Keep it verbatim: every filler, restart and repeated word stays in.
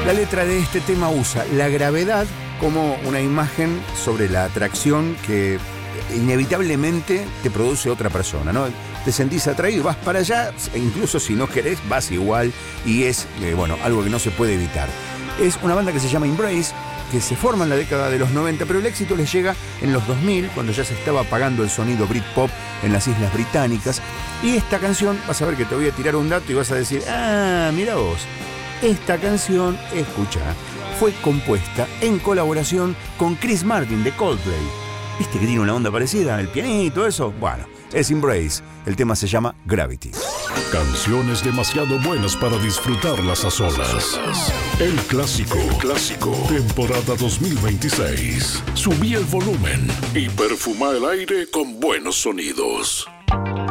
La letra de este tema usa la gravedad como una imagen sobre la atracción que inevitablemente te produce otra persona, ¿no? Te sentís atraído, vas para allá, e incluso si no querés, vas igual, y es, eh, bueno, algo que no se puede evitar. Es una banda que se llama Embrace, que se forma en la década de los noventa, pero el éxito les llega en los dos mil, cuando ya se estaba apagando el sonido Britpop en las Islas Británicas. Y esta canción, vas a ver que te voy a tirar un dato y vas a decir, ah, mira vos, esta canción, escucha, fue compuesta en colaboración con Chris Martin de Coldplay. ¿Viste que tiene una onda parecida? El pianito, eso. Bueno, es Embrace. El tema se llama Gravity. Canciones demasiado buenas para disfrutarlas a solas. El clásico, el clásico, temporada dos mil veintiséis. Subí el volumen y perfuma el aire con buenos sonidos.